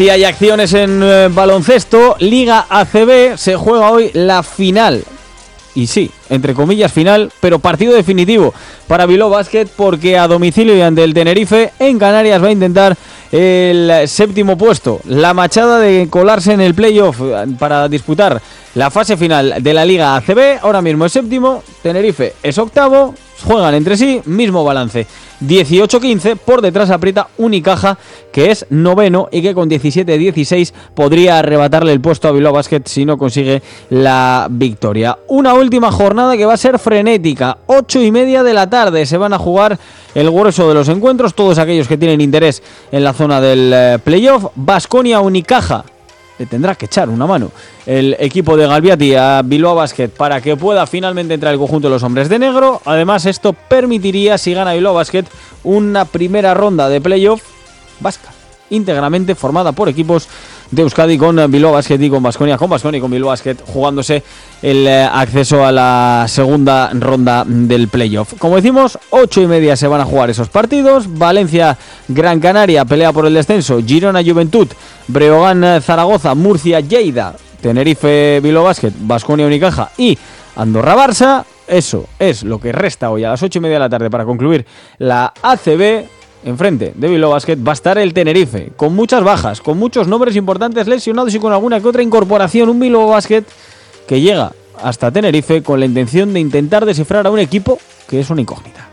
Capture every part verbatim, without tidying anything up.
Y hay acciones en eh, baloncesto. Liga A C B, se juega hoy la final. Y sí, entre comillas final, pero partido definitivo para Bilbao Basket, porque a domicilio y ante el Tenerife en Canarias va a intentar el séptimo puesto. La machada de colarse en el playoff para disputar la fase final de la Liga A C B. Ahora mismo es séptimo, Tenerife es octavo, juegan entre sí, mismo balance, dieciocho quince, por detrás aprieta Unicaja, que es noveno y que con diecisiete dieciséis podría arrebatarle el puesto a Bilbao Basket si no consigue la victoria. Una última jornada que va a ser frenética, ocho y media de la tarde se van a jugar el grueso de los encuentros, todos aquellos que tienen interés en la zona del eh, playoff. Baskonia Unicaja, le tendrá que echar una mano el equipo de Galbiati a Bilbao Basket para que pueda finalmente entrar el conjunto de los hombres de negro. Además, esto permitiría, si gana Bilbao Basket, una primera ronda de playoff vasca, íntegramente formada por equipos de Euskadi, con Bilbao Basket y con Baskonia, con Baskonia y con Bilbao Basket jugándose el eh, acceso a la segunda ronda del playoff. Como decimos, ocho y media se van a jugar esos partidos. Valencia Gran Canaria, pelea por el descenso. Girona Juventud, Breogán Zaragoza, Murcia Lleida, Tenerife Bilbao Basket, Baskonia Unicaja y Andorra Barça. Eso es lo que resta hoy a las ocho y media de la tarde para concluir la A C B. Enfrente de Bilbao Basket va a estar el Tenerife, con muchas bajas, con muchos nombres importantes lesionados y con alguna que otra incorporación. Un Bilbao Basket que llega hasta Tenerife con la intención de intentar descifrar a un equipo que es una incógnita.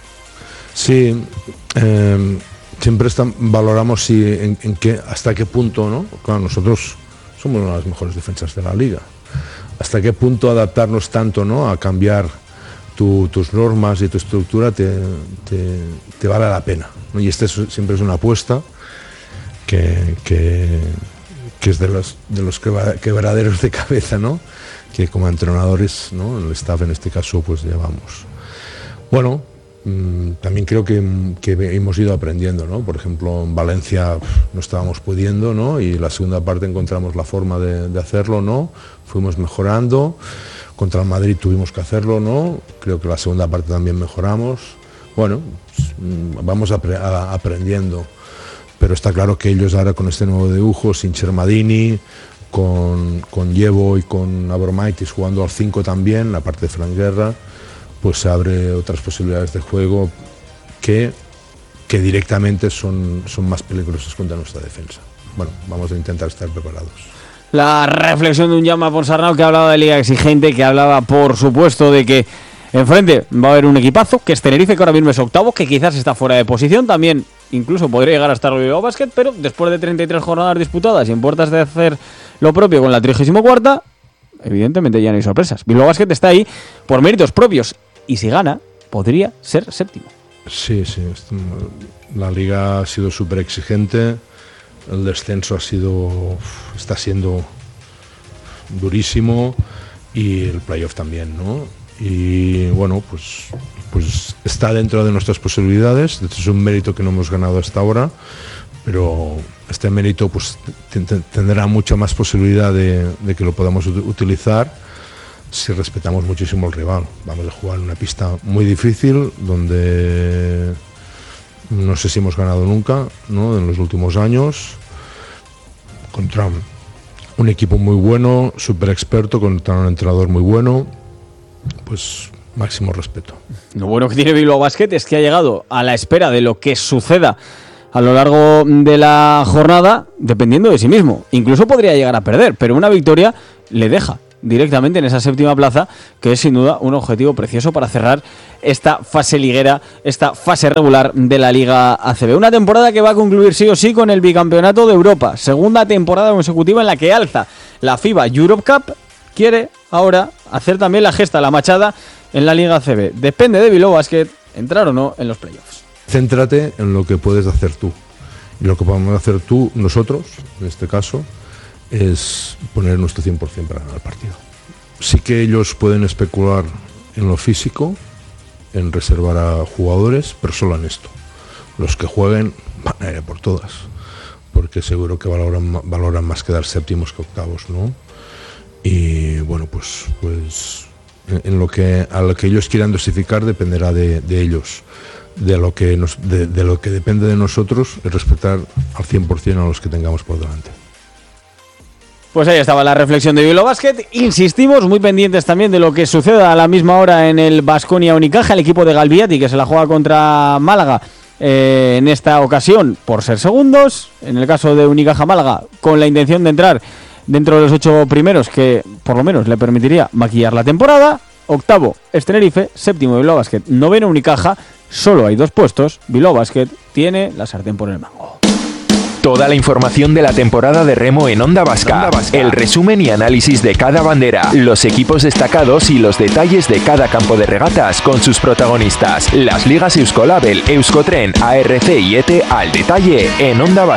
Sí, eh, siempre está, valoramos si en, en qué, hasta qué punto, ¿no? Claro, nosotros somos una de las mejores defensas de la liga. Hasta qué punto adaptarnos tanto, ¿no?, a cambiar tu, tus normas y tu estructura te, te, te vale la pena, ¿no? Y este es, siempre es una apuesta que, que, que es de los, de los quebraderos de cabeza, ¿no?, que como entrenadores, ¿no?, el staff en este caso, pues llevamos. Bueno, mmm, también creo que, que hemos ido aprendiendo, ¿no? Por ejemplo, en Valencia no estábamos pudiendo, ¿no?, y la segunda parte encontramos la forma de, de hacerlo, ¿no? Fuimos mejorando. Contra el Madrid tuvimos que hacerlo, ¿no? Creo que la segunda parte también mejoramos. Bueno, pues, vamos apre- a, aprendiendo. Pero está claro que ellos ahora con este nuevo dibujo, sin Chermadini, con, con Yevo y con Abromaitis jugando al cinco también, la parte de Fran Guerra, pues se abre otras posibilidades de juego que, que directamente son, son más peligrosas contra nuestra defensa. Bueno, vamos a intentar estar preparados. La reflexión de un Jaume Ponsarnau, que hablaba de liga exigente, que hablaba, por supuesto, de que enfrente va a haber un equipazo, que es Tenerife, que ahora mismo es octavo, que quizás está fuera de posición, también incluso podría llegar a estar el Bilbao Basket, pero después de treinta y tres jornadas disputadas y en puertas de hacer lo propio con la trigésima cuarta, evidentemente ya no hay sorpresas. Bilbao Basket está ahí por méritos propios y si gana, podría ser séptimo. Sí, sí, la liga ha sido súper exigente. El descenso ha sido, está siendo durísimo y el playoff también, ¿no? Y bueno, pues, pues está dentro de nuestras posibilidades. Este es un mérito que no hemos ganado hasta ahora, pero este mérito pues tendrá mucha más posibilidad de, de que lo podamos utilizar si respetamos muchísimo al rival. Vamos a jugar en una pista muy difícil donde no sé si hemos ganado nunca, ¿no?, en los últimos años, contra un equipo muy bueno, súper experto, contra un entrenador muy bueno, pues máximo respeto. Lo bueno que tiene Bilbao Basket es que ha llegado a la espera de lo que suceda a lo largo de la jornada, dependiendo de sí mismo. Incluso podría llegar a perder, pero una victoria le deja directamente en esa séptima plaza, que es sin duda un objetivo precioso para cerrar esta fase liguera, esta fase regular de la Liga A C B. Una temporada que va a concluir sí o sí con el bicampeonato de Europa. Segunda temporada consecutiva en la que alza la FIBA Europe Cup. Quiere ahora hacer también la gesta, la machada en la Liga A C B. Depende de Bilbao Basket entrar o no en los playoffs. Céntrate en lo que puedes hacer tú. Y lo que podemos hacer tú, nosotros, en este caso, es poner nuestro cien por ciento para ganar el partido. Sí que ellos pueden especular en lo físico, en reservar a jugadores, pero solo en esto. Los que jueguen van a ir por todas, porque seguro que valoran, valoran más quedar séptimos que octavos, ¿no? Y bueno, pues, pues en, en lo que a lo que ellos quieran dosificar dependerá de, de ellos. de lo que nos, de, de lo que depende de nosotros es respetar al cien por ciento a los que tengamos por delante. Pues ahí estaba la reflexión de Bilbao Basket. Insistimos, muy pendientes también de lo que suceda a la misma hora en el Baskonia Unicaja, el equipo de Galbiati, que se la juega contra Málaga eh, en esta ocasión por ser segundos. En el caso de Unicaja Málaga, con la intención de entrar dentro de los ocho primeros, que por lo menos le permitiría maquillar la temporada. Octavo es Tenerife, séptimo Bilbao Basket, noveno Unicaja. Solo hay dos puestos. Bilbao Basket tiene la sartén por el mango. Toda la información de la temporada de remo en Onda Vasca, el resumen y análisis de cada bandera, los equipos destacados y los detalles de cada campo de regatas con sus protagonistas. Las ligas Euskolabel, Euskotren, A R C y E T E al detalle en Onda Vasca.